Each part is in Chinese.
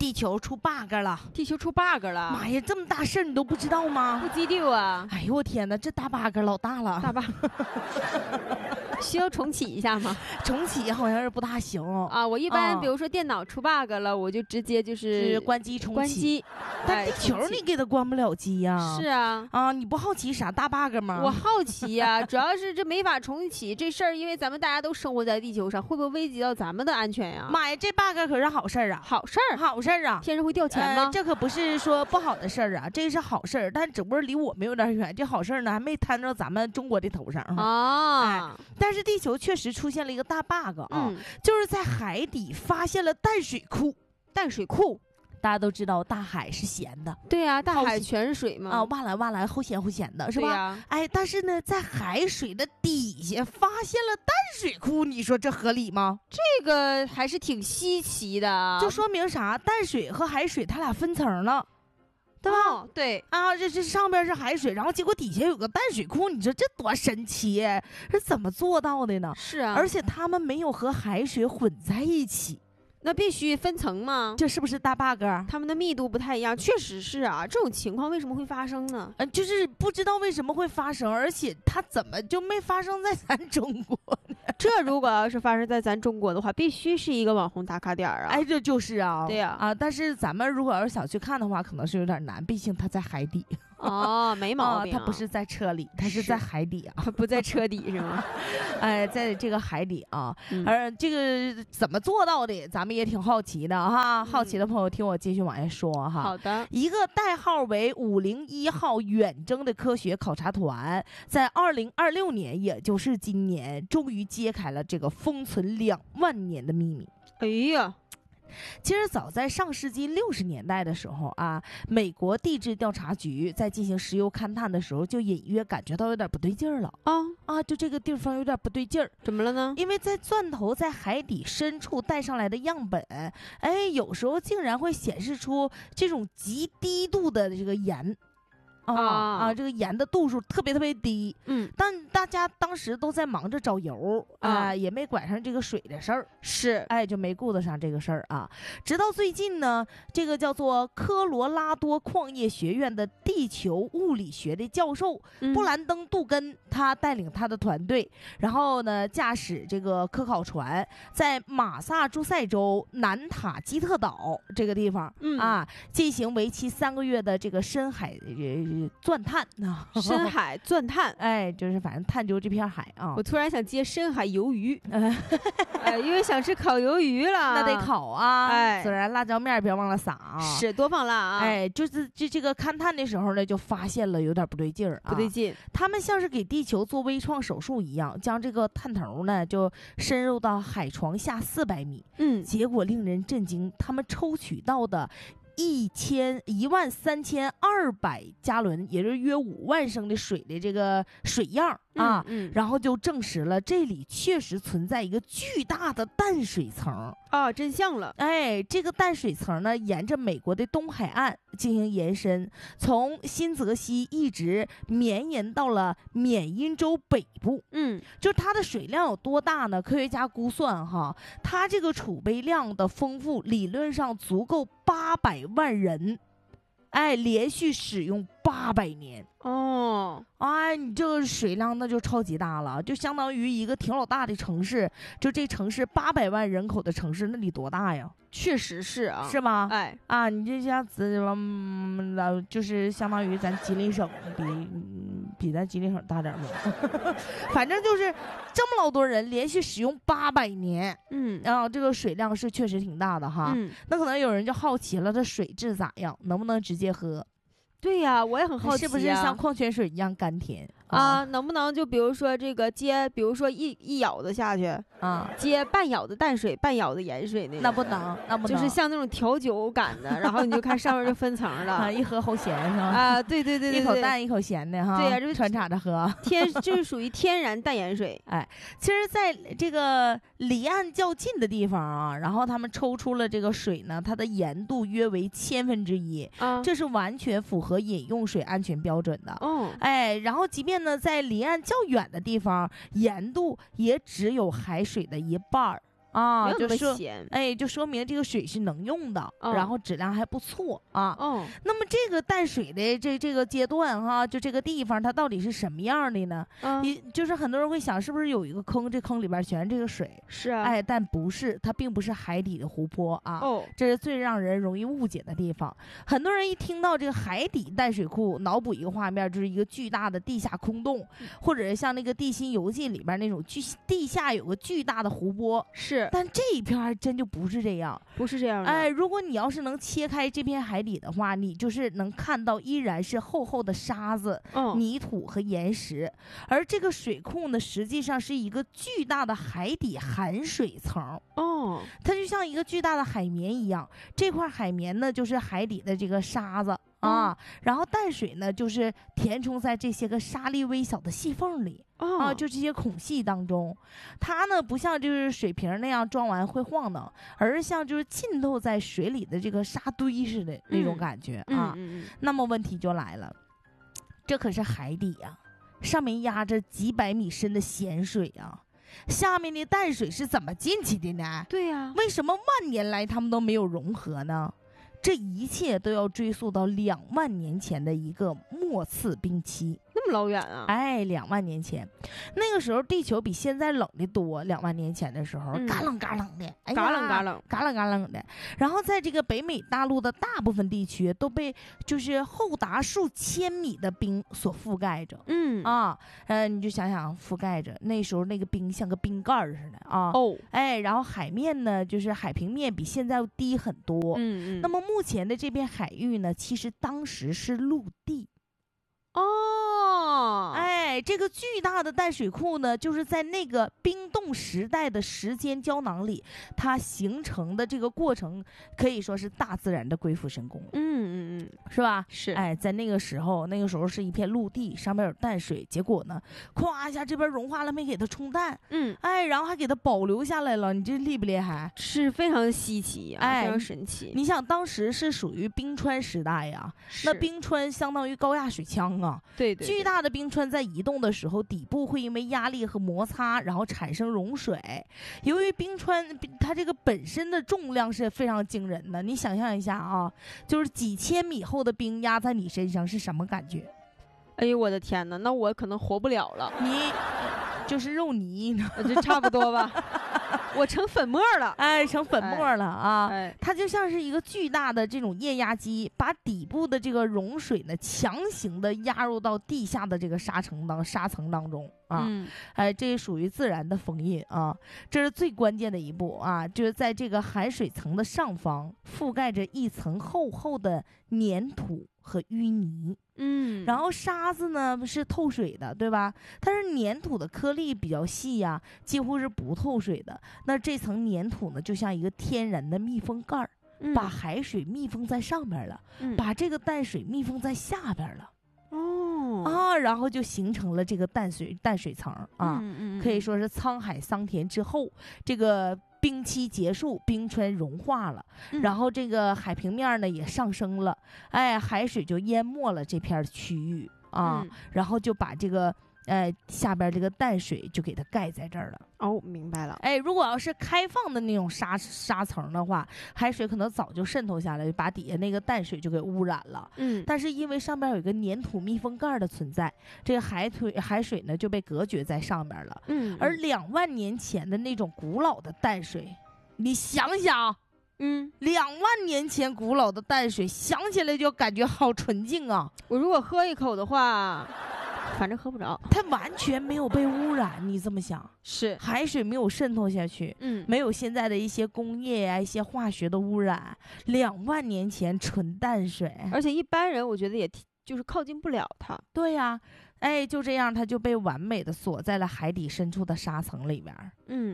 地球出 bug 了！ 地球出 bug 了！ 妈呀，这么大事儿你都不知道吗？ 不记丢啊！ 哎呦我天哪，这大 bug 老大了！ 大 bug 需要重启一下吗？ 重启好像是不大行啊。我一般比如说电脑出 bug 了，我就直接就是关机重启。 关机。 但地球你给它关不了机呀。 是啊。 啊，你不好奇啥大 bug 吗？ 我好奇呀，主要是这没法重启这事儿，因为咱们大家都生活在地球上，会不会危及到咱们的安全呀？ 妈呀，这 bug 可是好事儿啊！ 好事儿， 好事儿啊！ 天上会掉钱吗？ 这可不是说不好的事儿啊，这是好事儿，但只不过离我们有点远。这好事儿呢，还没摊到咱们中国的头上啊。但是地球确实出现了一个大 bug 啊，就是在海底发现了淡水库。 淡水库。 大家都知道大海是咸的， 对呀，大海全是水嘛， 啊，挖来挖来齁咸齁咸的，是吧？哎，但是呢，在海水的底下发现了淡水库，你说这合理吗？ 这个还是挺稀奇的， 就说明啥？淡水和海水它俩分层了，对吧？ 对啊，这上边是海水，然后结果底下有个淡水库，你说这多神奇，是怎么做到的呢？ 是啊， 而且他们没有和海水混在一起。 那必须分层吗？ 这是不是大 bug？ 他们的密度不太一样，确实是啊。这种情况为什么会发生呢？ 就是不知道为什么会发生，而且它怎么就没发生在咱中国呢？ 这如果要是发生在咱中国的话，必须是一个网红打卡点啊！ 哎，这就是啊， 对呀啊，但是咱们如果要是想去看的话，可能是有点难，毕竟它在海底。 哦，没毛病、 它不是在车里，它是在海底啊， 它不在车底是吗？ 哎，在这个海底啊，而这个怎么做到的，咱们也挺好奇的哈。好奇的朋友，听我继续往下说哈。 好的， 一个代号为501号远征的科学考察团，在2026年，也就是今年，终于揭开了这个封存2万年的秘密。 哎呀！ 其实早在上世纪60年代的时候啊，美国地质调查局在进行石油勘探的时候，就隐约感觉到有点不对劲儿了就这个地方有点不对劲儿， 怎么了呢？ 因为在钻头在海底深处带上来的样本，哎，有时候竟然会显示出这种极低度的这个盐。这个盐的度数特别特别低，但大家当时都在忙着找油也没管上这个水的事儿，就没顾得上这个事儿啊。直到最近呢，这个叫做科罗拉多矿业学院的地球物理学的教授布兰登·杜根，他带领他的团队，然后呢驾驶这个科考船，在马萨诸塞州南塔基特岛这个地方进行为期3个月的这个深海钻探深海钻探， 哎，就是反正探究这片海啊。 我突然想接深海鱿鱼，因为想吃烤鱿鱼了， 那得烤啊，孜然辣椒面别忘了撒啊， 是多放辣啊。 哎，就是这个勘探的时候呢，就发现了有点不对劲儿不对劲。 他们像是给地球做微创手术一样，将这个探头呢就深入到海床下400米，结果令人震惊，他们抽取到的13200加仑，也就是约5万升的水的这个水样然后就证实了这里确实存在一个巨大的淡水层真相了。 哎，这个淡水层呢，沿着美国的东海岸进行延伸，从新泽西一直绵延到了缅因州北部。就是它的水量有多大呢？科学家估算它这个储备量的丰富，理论上足够800万人，连续使用800年。你这个水量那就超级大了，就相当于一个挺老大的城市，就这城市800万人口的城市，那得多大呀？ 确实是啊， 是吧？你这下子就是相当于咱吉林省比咱吉林省大点嘛，反正就是这么老多人连续使用800年，这个水量是确实挺大的哈。那可能有人就好奇了，这水质咋样？能不能直接喝？ 对呀，我也很好奇， 是不是像矿泉水一样甘甜能不能就比如说这个接，比如说一舀子下去接半舀子淡水，半舀子盐水那不能， 就是像那种调酒感的，然后你就看上面就分层了一喝齁咸是吧？ 对， 一口淡一口咸的哈。 对呀， 这穿插着喝， 就是属于天然淡盐水。 其实在这个离岸较近的地方然后他们抽出了这个水呢，它的盐度约为1/1000，这是完全符合饮用水安全标准的。然后即便呢在离岸较远的地方，盐度也只有海水的1/2 啊， 就说咸， 就说明这个水是能用的，然后质量还不错啊。那么这个淡水的这个阶段哈，就这个地方它到底是什么样的呢？就是很多人会想，是不是有一个坑，这坑里边全是这个水？ 是啊， 但不是，它并不是海底的湖泊啊。这是最让人容易误解的地方。很多人一听到这个海底淡水库，脑补一个画面，就是一个巨大的地下空洞，或者是像那个《地心游记》里边那种地下有个巨大的湖泊。 是， 但这一片还真就不是这样， 不是这样的。 如果你要是能切开这片海底的话，你就是能看到依然是厚厚的沙子、泥土和岩石，而这个水库呢，实际上是一个巨大的海底含水层。它就像一个巨大的海绵一样，这块海绵呢就是海底的这个沙子啊，然后淡水呢就是填充在这些个沙粒微小的细缝里。就这些孔隙当中，它呢不像就是水瓶那样装完会晃荡，而是像就是浸透在水里的这个沙堆似的那种感觉啊。那么问题就来了，这可是海底呀，上面压着几百米深的咸水啊，下面的淡水是怎么进去的呢？ 对呀， 为什么万年来它们都没有融合呢？这一切都要追溯到2万年前的一个末次冰期。 那么老远啊 ！2万年前，那个时候地球比现在冷的多。2万年前的时候，嘎冷嘎冷的， 嘎冷嘎冷， 嘎冷嘎冷的。然后在这个北美大陆的大部分地区都被就是厚达数千米的冰所覆盖着。你就想想覆盖着，那时候那个冰像个冰盖似的啊。然后海面呢，就是海平面比现在低很多。那么目前的这片海域呢，其实当时是陆地。这个巨大的淡水库呢，就是在那个冰冻时代的时间胶囊里，它形成的这个过程可以说是大自然的鬼斧神工。是吧？ 是。 在那个时候是一片陆地，上面有淡水，结果呢，咵一下这边融化了，没给它冲淡。然后还给它保留下来了，你这厉不厉害？ 是非常稀奇啊，非常神奇。 你想当时是属于冰川时代呀，那冰川相当于高压水枪啊。 对， 巨大的冰川在移动的时候，底部会因为压力和摩擦，然后产生融水。由于冰川它这个本身的重量是非常惊人的，你想象一下啊，就是几千米厚的冰压在你身上是什么感觉？ 哎呦我的天哪，那我可能活不了了。 你就是肉泥， 就差不多吧。我成粉末了， 成粉末了啊！它就像是一个巨大的这种液压机，把底部的这个融水呢，强行的压入到地下的这个沙层当中啊！这也属于自然的封印啊！这是最关键的一步啊！就是在这个含水层的上方覆盖着一层厚厚的粘土和淤泥。然后沙子呢是透水的，对吧？但是粘土的颗粒比较细呀，几乎是不透水的。那这层粘土呢，就像一个天然的密封盖儿，把海水密封在上边了，把这个淡水密封在下边了。然后就形成了这个淡水层啊，可以说是沧海桑田之后，这个冰期结束，冰川融化了，然后这个海平面呢也上升了，海水就淹没了这片区域啊，然后就把这个下边这个淡水就给它盖在这儿了。 明白了。 如果要是开放的那种沙层的话，海水可能早就渗透下来，把底下那个淡水就给污染了。但是因为上边有一个粘土密封盖的存在，这个海水呢就被隔绝在上边了。而2万年前的那种古老的淡水，你想想，2万年前古老的淡水，想起来就感觉好纯净啊！ 我如果喝一口的话，反正喝不着， 它完全没有被污染。你这么想， 是海水没有渗透下去，没有现在的一些工业啊、一些化学的污染。2万年前纯淡水， 而且一般人我觉得也就是靠近不了它。 对呀，就这样，它就被完美的锁在了海底深处的沙层里边。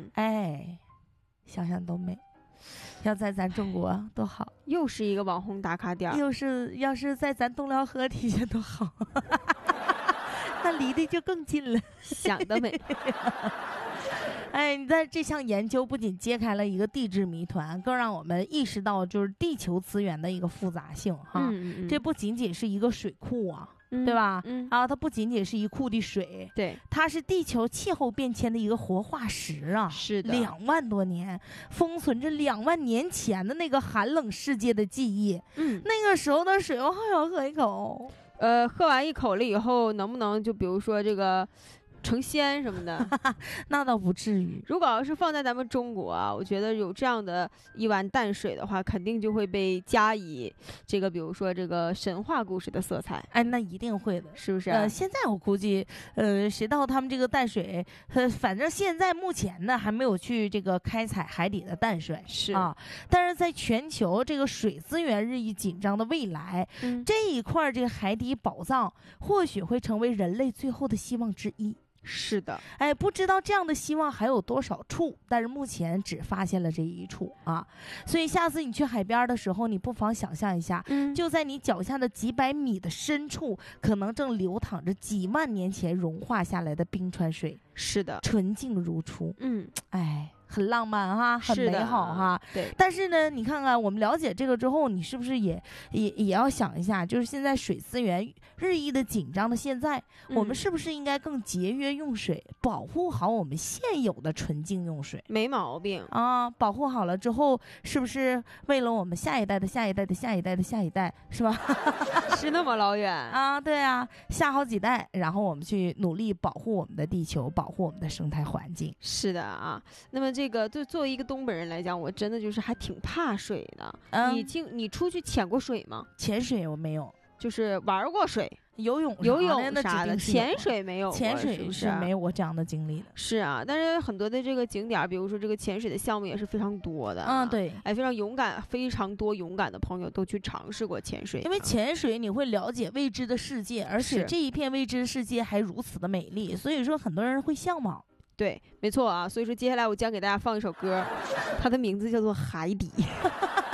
想想都美。要在咱中国多好， 又是一个网红打卡点， 要是在咱东辽河底下多好。那离得就更近了， 想得美。 你在这项研究不仅揭开了一个地质谜团，更让我们意识到就是地球资源的一个复杂性哈。这不仅仅是一个水库啊， 对吧？它不仅仅是一库的水， 对， 它是地球气候变迁的一个活化石啊！ 是的 ，2万多年，封存着2万年前的那个寒冷世界的记忆。那个时候的水，我好想喝一口。 喝完一口了以后，能不能就比如说这个成仙什么的？ 那倒不至于。 如果要是放在咱们中国啊，我觉得有这样的一碗淡水的话，肯定就会被加以这个，比如说这个神话故事的色彩。 哎，那一定会的， 是不是？ 现在我估计，谁到他们这个淡水，反正现在目前呢还没有去这个开采海底的淡水， 是啊。但是在全球这个水资源日益紧张的未来，这一块这个海底宝藏或许会成为人类最后的希望之一。 是的， 哎，不知道这样的希望还有多少处，但是目前只发现了这一处啊。所以下次你去海边的时候，你不妨想象一下，就在你脚下的几百米的深处，可能正流淌着几万年前融化下来的冰川水。 是的， 纯净如初。哎。很浪漫哈，很美好哈。 对。 但是呢，你看看我们了解这个之后，你是不是也要想一下，就是现在水资源日益的紧张的现在，我们是不是应该更节约用水，保护好我们现有的纯净用水？ 没毛病啊，保护好了之后，是不是为了我们下一代的下一代的下一代的下一代，是吧？ 是那么老远啊？对啊，下好几代，然后我们去努力保护我们的地球，保护我们的生态环境。 是的啊，那么这个作为一个东北人来讲，我真的就是还挺怕水的。你出去潜过水吗？ 潜水我没有， 就是玩过水。 游泳啥的，潜水没有， 潜水是没有我这样的经历的。 是啊，但是很多的这个景点，比如说这个潜水的项目也是非常多的。 对， 哎，非常勇敢，非常多勇敢的朋友都去尝试过潜水。 因为潜水你会了解未知的世界，而且这一片未知世界还如此的美丽，所以说很多人会向往。 对，没错啊。所以说接下来我将给大家放一首歌，它的名字叫做《海底》。